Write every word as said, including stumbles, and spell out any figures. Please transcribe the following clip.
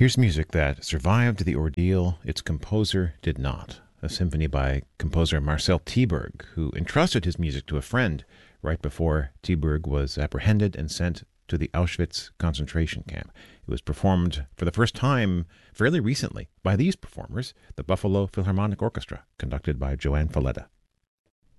Here's music that survived the ordeal its composer did not. A symphony by composer Marcel Tieberg, who entrusted his music to a friend right before Tieberg was apprehended and sent to the Auschwitz concentration camp. It was performed for the first time fairly recently by these performers, the Buffalo Philharmonic Orchestra, conducted by Joanne Falletta.